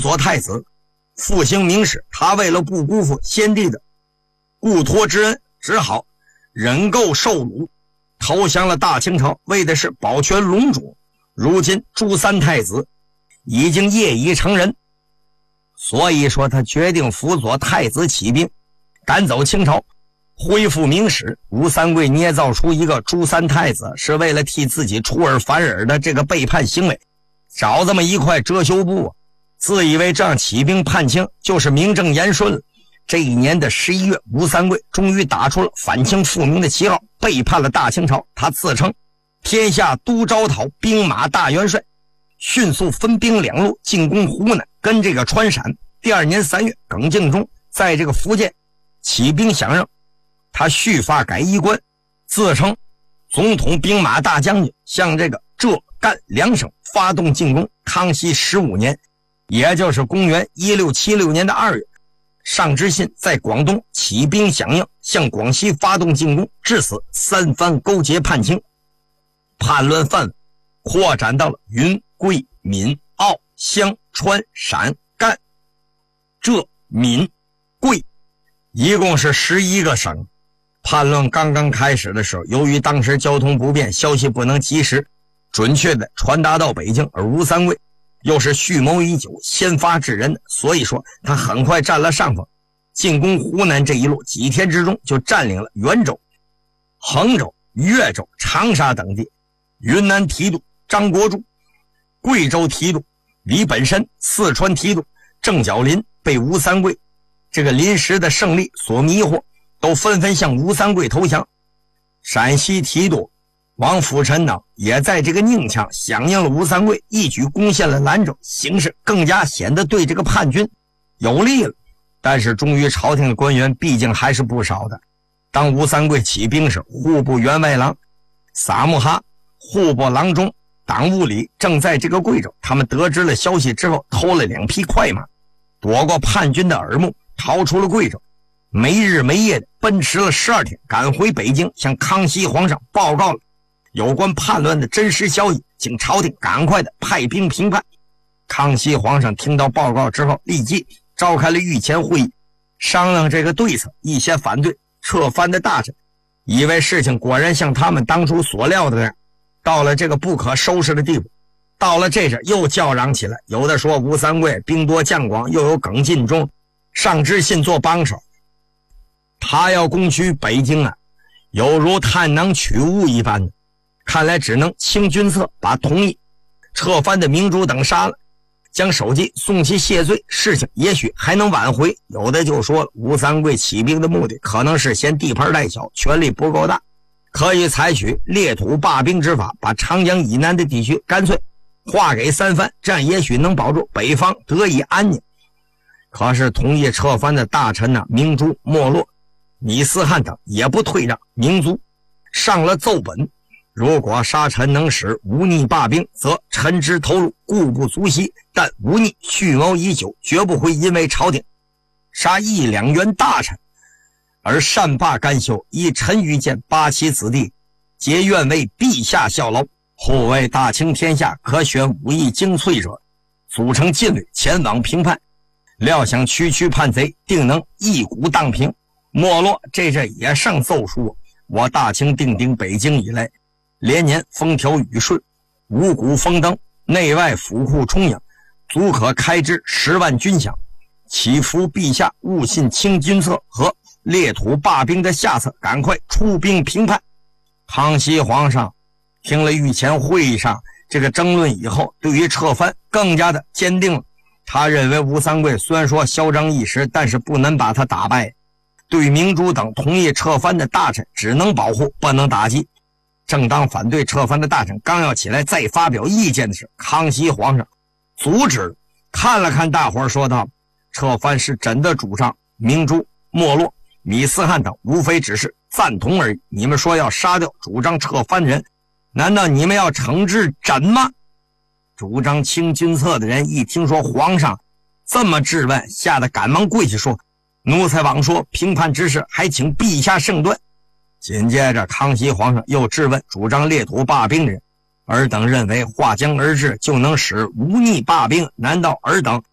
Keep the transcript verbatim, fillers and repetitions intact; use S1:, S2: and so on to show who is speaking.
S1: 左太子，复兴明史。他为了不辜负先帝的固托之恩，只好忍垢受辱，投降了大清朝，为的是保全龙主。如今朱三太子已经业已成人，所以说他决定辅佐太子起兵，赶走清朝，恢复明史。吴三桂捏造出一个朱三太子，是为了替自己出尔反尔的这个背叛行为找这么一块遮羞布啊，自以为这样起兵叛清就是名正言顺了。这一年的十一月，吴三桂终于打出了反清复明的旗号，背叛了大清朝。他自称天下都招讨兵马大元帅，迅速分兵两路进攻湖南跟这个川陕。第二年三月，耿敬忠在这个福建起兵响应，他蓄发改衣冠，自称总统兵马大将军，向这个浙赣两省发动进攻。康熙十五年，也就是公元一六七六年的二月，尚知信在广东起兵响应，向广西发动进攻，至此三藩勾结叛清，叛乱范围扩展到了云、贵、闽、澳、湘、川、陕、赣、浙、闽、贵，一共是十一个省。叛乱刚刚开始的时候，由于当时交通不便，消息不能及时准确的传达到北京，而吴三桂又是蓄谋已久，先发制人的，所以说他很快占了上风。进攻湖南这一路，几天之中就占领了元州、衡州、岳州、长沙等地。云南提督张国柱、贵州提督李本身、四川提督郑角林被吴三桂这个临时的胜利所迷惑，都纷纷向吴三桂投降。陕西提督王辅臣等也在这个宁羌响应了吴三桂，一举攻陷了兰州，形势更加显得对这个叛军有利了。但是终于朝廷的官员毕竟还是不少的。当吴三桂起兵时，户部员外郎撒木哈、户部郎中党务里正在这个贵州，他们得知了消息之后，偷了两匹快马，躲过叛军的耳目，逃出了贵州，没日没夜的奔驰了十二天，赶回北京，向康熙皇上报告了有关叛乱的真实消息，请朝廷赶快的派兵平叛。康熙皇上听到报告之后，立即召开了御前会议，商量这个对策。一些反对撤藩的大臣以为事情果然像他们当初所料的那样，到了这个不可收拾的地步。到了这时又叫嚷起来，有的说吴三桂兵多将广，又有耿劲忠、尚知信做帮手，他要攻取北京啊，犹如探囊取物一般的。看来只能清君侧，把同意撤藩的明珠等杀了，将首级送其谢罪，事情也许还能挽回。有的就说了，吴三桂起兵的目的可能是嫌地盘太小，权力不够大，可以采取列土罢兵之法，把长江以南的地区干脆划给三藩，这样也许能保住北方得以安宁。可是同意撤藩的大臣呢，明珠、莫洛、米斯汉等也不退让，明族上了奏本，如果沙臣能使忤逆罢兵，则臣之头颅固不足惜，但忤逆蓄谋已久，绝不会因为朝廷杀一两员大臣而善罢甘休。以臣愚见，八旗子弟皆愿为陛下效劳，护卫大清天下，可选武艺精粹者，组成劲旅前往平叛。料想区区叛贼定能一鼓荡平。没落这这也上奏书，我大清定鼎北京以来，连年风调雨顺，五谷丰登，内外府库充盈，足可开支十万军饷，祈福陛下勿信清君侧和列土罢兵的下策，赶快出兵平叛。康熙皇上听了御前会议上这个争论以后，对于撤藩更加的坚定了。他认为吴三桂虽然说嚣张一时，但是不能把他打败。对明珠等同意撤藩的大臣只能保护，不能打击。正当反对撤藩的大臣刚要起来再发表意见的时候，康熙皇上阻止了，看了看大伙儿说道，撤藩是朕的主张，明珠、莫洛、米斯汉等无非只是赞同而已，你们说要杀掉主张撤藩人，难道你们要惩治朕吗？主张清君侧的人一听说皇上这么质问，吓得赶忙跪下说，奴才枉说平叛之事，还请陛下圣断。紧接着康熙皇上又质问主张列土罢兵人，尔等认为划江而治就能使忤逆罢兵，难道尔等